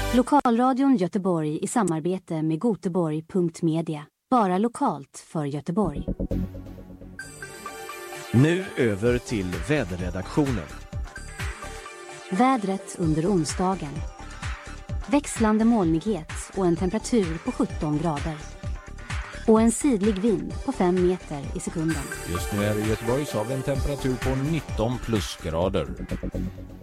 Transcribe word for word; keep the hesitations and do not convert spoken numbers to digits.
Lokalradion Göteborg i samarbete med Göteborg punkt media. Bara lokalt för Göteborg. Nu över till väderredaktionen. Vädret under onsdagen. Växlande molnighet och en temperatur på sjutton grader. Och en sidlig vind på fem meter i sekunden. Just nu är det i Göteborg så har vi en temperatur på nitton plusgrader.